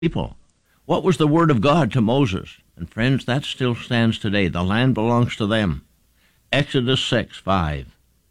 people. What was the word of God to Moses? And friends, that still stands today. The land belongs to them. Exodus 6:5.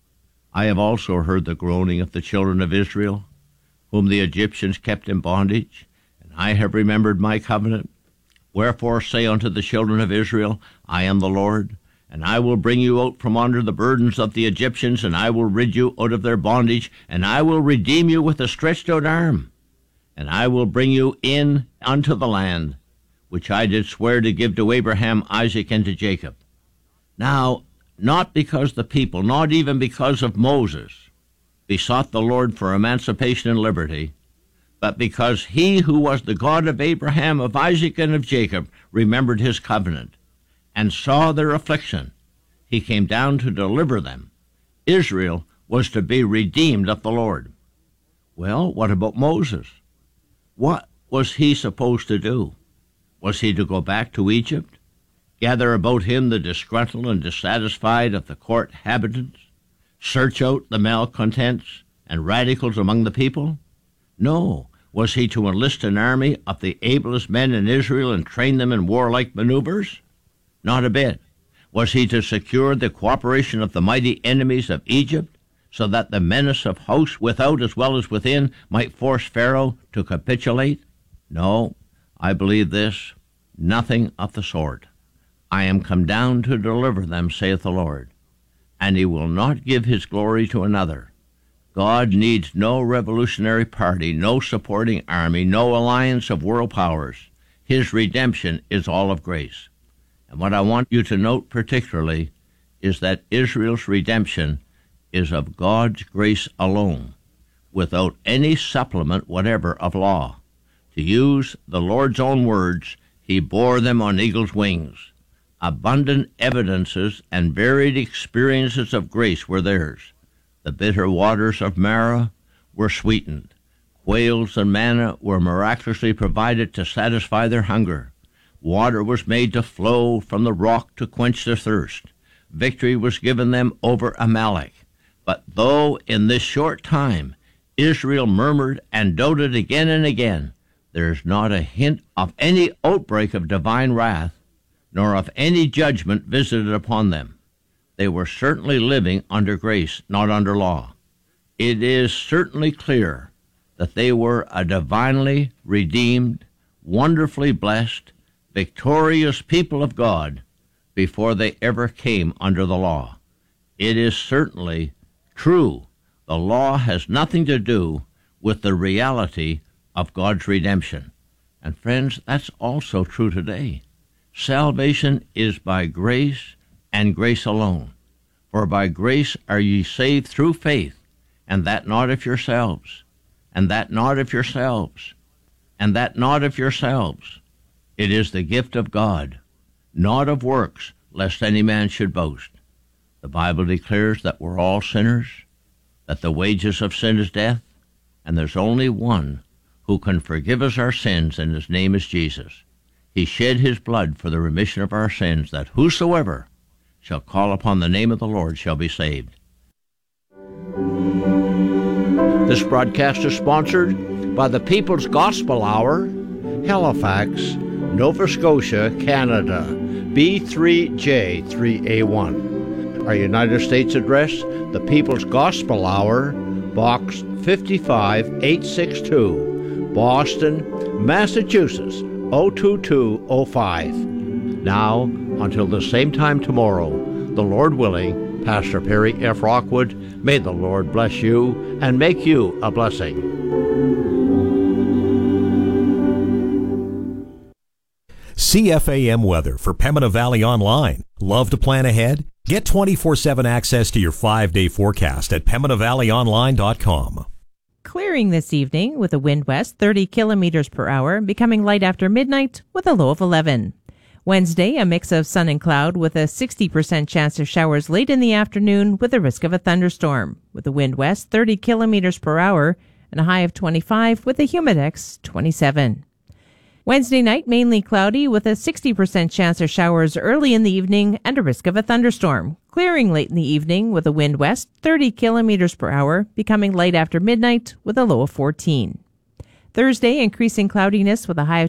I have also heard the groaning of the children of Israel, whom the Egyptians kept in bondage, and I have remembered my covenant. Wherefore say unto the children of Israel, I am the Lord, and I will bring you out from under the burdens of the Egyptians, and I will rid you out of their bondage, and I will redeem you with a stretched out arm, and I will bring you in unto the land, which I did swear to give to Abraham, Isaac, and to Jacob. Now, not because the people, not even because of Moses, besought the Lord for emancipation and liberty, but because he who was the God of Abraham, of Isaac, and of Jacob remembered his covenant, and saw their affliction, he came down to deliver them. Israel was to be redeemed of the Lord. Well, what about Moses? What was he supposed to do? Was he to go back to Egypt, gather about him the disgruntled and dissatisfied of the court habitants, search out the malcontents and radicals among the people? No. Was he to enlist an army of the ablest men in Israel and train them in warlike maneuvers? Not a bit. Was he to secure the cooperation of the mighty enemies of Egypt, so that the menace of hosts without as well as within might force Pharaoh to capitulate? No, I believe this, nothing of the sort. I am come down to deliver them, saith the Lord, and he will not give his glory to another. God needs no revolutionary party, no supporting army, no alliance of world powers. His redemption is all of grace. And what I want you to note particularly is that Israel's redemption is of God's grace alone, without any supplement whatever of law. To use the Lord's own words, he bore them on eagle's wings. Abundant evidences and varied experiences of grace were theirs. The bitter waters of Marah were sweetened. Quails and manna were miraculously provided to satisfy their hunger. Water was made to flow from the rock to quench their thirst. Victory was given them over Amalek. But though in this short time Israel murmured and doubted again and again, there is not a hint of any outbreak of divine wrath, nor of any judgment visited upon them. They were certainly living under grace, not under law. It is certainly clear that they were a divinely redeemed, wonderfully blessed, victorious people of God before they ever came under the law. It is certainly true. The law has nothing to do with the reality of God's redemption. And friends, that's also true today. Salvation is by grace and grace alone. For by grace are ye saved through faith, and that not of yourselves, and that not of yourselves, and that not of yourselves. It is the gift of God, not of works, lest any man should boast. The Bible declares that we're all sinners, that the wages of sin is death, and there's only one who can forgive us our sins, and his name is Jesus. He shed his blood for the remission of our sins, that whosoever shall call upon the name of the Lord shall be saved. This broadcast is sponsored by the People's Gospel Hour, Halifax, Nova Scotia, Canada, B3J3A1. Our United States address, the People's Gospel Hour, Box 55862, Boston, Massachusetts, 02205. Now, until the same time tomorrow, the Lord willing, Pastor Perry F. Rockwood, may the Lord bless you and make you a blessing. CFAM weather for Pembina Valley Online. Love to plan ahead? Get 24/7 access to your 5-day forecast at PembinaValleyOnline.com. Clearing this evening with a wind west 30 kilometers per hour, becoming light after midnight with a low of 11. Wednesday, a mix of sun and cloud with a 60% chance of showers late in the afternoon with a risk of a thunderstorm, with a wind west 30 kilometers per hour and a high of 25 with a humidex 27. Wednesday night, mainly cloudy with a 60% chance of showers early in the evening and a risk of a thunderstorm. Clearing late in the evening with a wind west 30 kilometers per hour, becoming light after midnight with a low of 14. Thursday, increasing cloudiness with a high of